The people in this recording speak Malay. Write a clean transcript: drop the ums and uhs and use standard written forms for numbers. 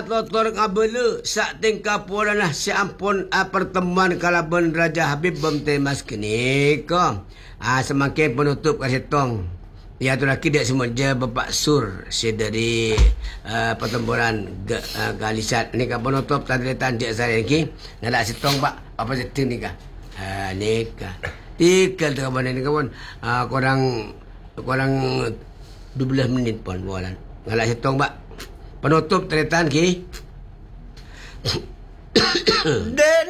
atau torang abele sak tingkah puan lah si ampun pertemuan kalaban Raja Habib Bomte Mas kini ko. Semakin penutup kasih tong. Ya tu laki dia semua je Bapak Sur si dari pertempuran Galisat ni kan penutup tadi tanjak saya lagi. Nak sitong pak apa setting ni kan. Ni kan. Tikal tu kawan ni kawan. Korang 12 minit pun bualan. Nak sitong pak. Penutup teretan ki. Dek